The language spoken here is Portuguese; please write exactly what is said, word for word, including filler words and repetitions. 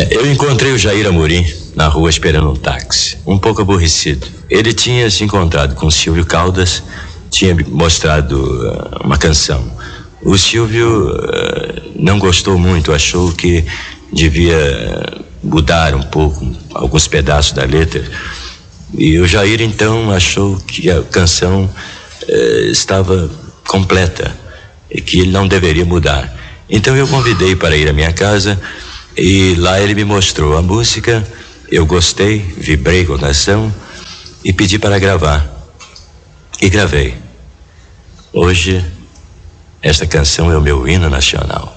É, eu encontrei o Jair Amorim na rua esperando um táxi, um pouco aborrecido. Ele tinha se encontrado com o Silvio Caldas, tinha mostrado uh, uma canção. O Silvio uh, não gostou muito, achou que devia mudar um pouco alguns pedaços da letra. E o Jair então achou que a canção uh, estava completa e que ele não deveria mudar. Então eu convidei para ir à minha casa e lá ele me mostrou a música. Eu gostei, vibrei com a canção e pedi para gravar. E gravei. Hoje, esta canção é o meu hino nacional.